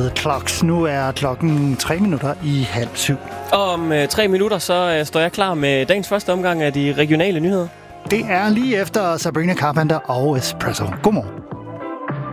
med Clocks. Nu er klokken 3 minutter i 6:30. Og om 3 minutter, så står jeg klar med dagens første omgang af de regionale nyheder. Det er lige efter Sabrina Carpenter og Espresso. Godmorgen.